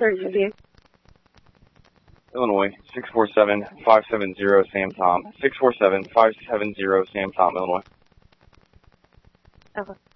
Thursday. Illinois, 647-570 Sam Tom. 647-570 Sam Tom, Illinois. Okay.